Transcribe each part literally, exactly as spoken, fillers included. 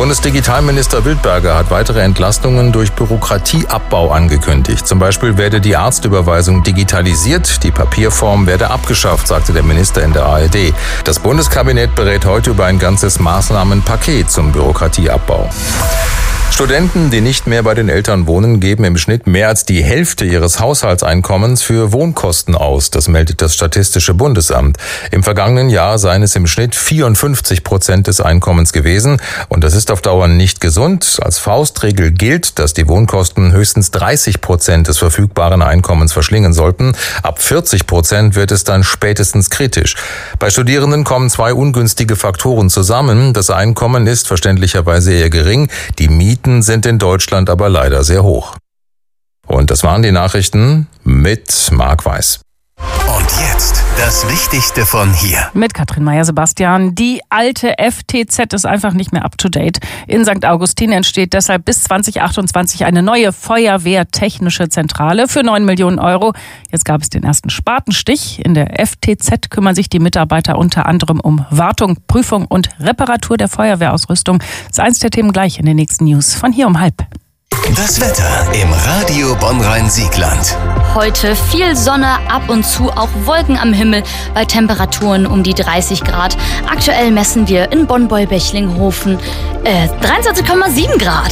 Bundesdigitalminister Wildberger hat weitere Entlastungen durch Bürokratieabbau angekündigt. Zum Beispiel werde die Arztüberweisung digitalisiert, die Papierform werde abgeschafft, sagte der Minister in der A R D. Das Bundeskabinett berät heute über ein ganzes Maßnahmenpaket zum Bürokratieabbau. Studenten, die nicht mehr bei den Eltern wohnen, geben im Schnitt mehr als die Hälfte ihres Haushaltseinkommens für Wohnkosten aus. Das meldet das Statistische Bundesamt. Im vergangenen Jahr seien es im Schnitt vierundfünfzig Prozent des Einkommens gewesen. Und das ist auf Dauer nicht gesund. Als Faustregel gilt, dass die Wohnkosten höchstens dreißig Prozent des verfügbaren Einkommens verschlingen sollten. Ab vierzig Prozent wird es dann spätestens kritisch. Bei Studierenden kommen zwei ungünstige Faktoren zusammen. Das Einkommen ist verständlicherweise eher gering. Die Mieten sind in Deutschland aber leider sehr hoch. Und das waren die Nachrichten mit Marc Weiß. Und jetzt das Wichtigste von hier. Mit Katrin Meyer-Sebastian. Die alte F T Z ist einfach nicht mehr up to date. In Sankt Augustin entsteht deshalb bis zwanzig achtundzwanzig eine neue Feuerwehrtechnische Zentrale für neun Millionen Euro. Jetzt gab es den ersten Spatenstich. In der F T Z kümmern sich die Mitarbeiter unter anderem um Wartung, Prüfung und Reparatur der Feuerwehrausrüstung. Das ist eins der Themen gleich in den nächsten News von hier um halb. Das Wetter im Radio Bonn-Rhein-Siegland. Heute viel Sonne, ab und zu auch Wolken am Himmel bei Temperaturen um die dreißig Grad. Aktuell messen wir in Bonn-Beul-Bechlinghofen äh, dreiundzwanzig Komma sieben Grad.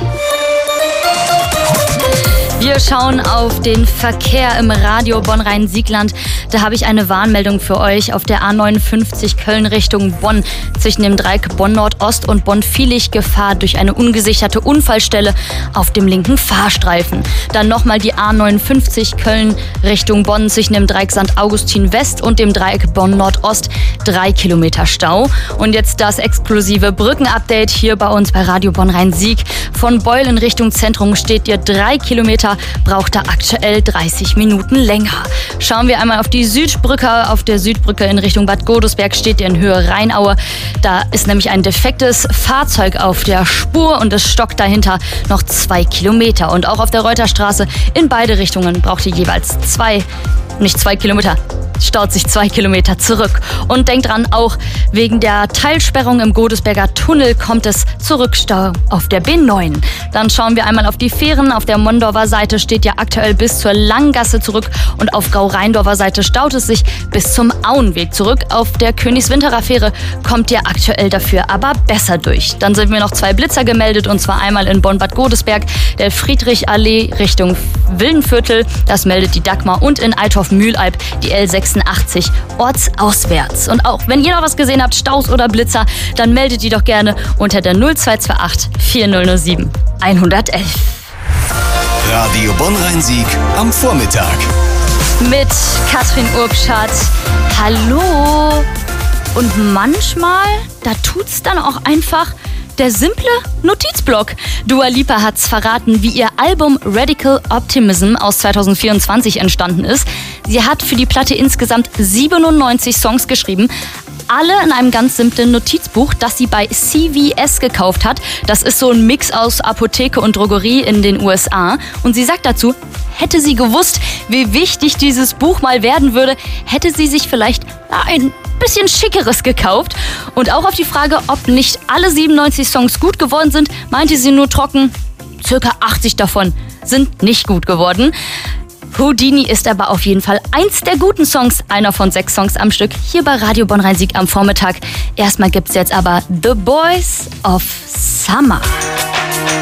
Wir schauen auf den Verkehr im Radio Bonn-Rhein-Siegland. Da habe ich eine Warnmeldung für euch auf der A neunundfünfzig Köln Richtung Bonn. Zwischen dem Dreieck Bonn-Nordost und Bonn-Vielig Gefahr durch eine ungesicherte Unfallstelle auf dem linken Fahrstreifen. Dann nochmal die A neunundfünfzig Köln Richtung Bonn zwischen dem Dreieck Sankt Augustin West und dem Dreieck Bonn-Nordost. Drei Kilometer Stau. Und jetzt das exklusive Brückenupdate hier bei uns bei Radio Bonn-Rhein-Sieg. Von Beul in Richtung Zentrum steht ihr drei Kilometer, braucht da aktuell dreißig Minuten länger. Schauen wir einmal auf die Südbrücke. Auf der Südbrücke in Richtung Bad Godesberg steht ihr in Höhe Rheinaue. Da ist nämlich ein defektes Fahrzeug auf der Spur und es stockt dahinter noch zwei Kilometer. Und auch auf der Reuterstraße in beide Richtungen braucht ihr jeweils zwei, nicht zwei Kilometer, staut sich zwei Kilometer zurück. Und denkt dran, auch wegen der Teilsperrung im Godesberger Tunnel kommt es zu Rückstau auf der B neun. Dann schauen wir einmal auf die Fähren. Auf der Mondorfer Seite steht ja aktuell bis zur Langgasse zurück und auf Gau-Rheindorfer Seite staut es sich bis zum Auenweg zurück. Auf der Königswinterer Fähre kommt ihr aktuell dafür aber besser durch. Dann sind mir noch zwei Blitzer gemeldet und zwar einmal in Bonn-Bad Godesberg, der Friedrich-Allee Richtung Wildenviertel, das meldet die Dagmar, und in Althoff-Mühleib die L sechsundachtzig ortsauswärts. Und auch wenn ihr noch was gesehen habt, Staus oder Blitzer, dann meldet die doch gerne unter der null zwei zwei acht vier null null sieben eins eins eins. Radio Bonn-Rhein-Sieg am Vormittag. Mit Katrin Urbschat. Hallo. Und manchmal, da tut's dann auch einfach der simple Notizblock. Dua Lipa hat's verraten, wie ihr Album Radical Optimism aus zwanzig vierundzwanzig entstanden ist. Sie hat für die Platte insgesamt siebenundneunzig Songs geschrieben. Alle in einem ganz simplen Notizbuch, das sie bei C V S gekauft hat. Das ist so ein Mix aus Apotheke und Drogerie in den U S A. Und sie sagt dazu, hätte sie gewusst, wie wichtig dieses Buch mal werden würde, hätte sie sich vielleicht ein bisschen schickeres gekauft. Und auch auf die Frage, ob nicht alle siebenundneunzig Songs gut geworden sind, meinte sie nur trocken, circa achtzig davon sind nicht gut geworden. Houdini ist aber auf jeden Fall eins der guten Songs, einer von sechs Songs am Stück, hier bei Radio Bonn-Rhein-Sieg am Vormittag. Erstmal gibt's jetzt aber The Boys of Summer.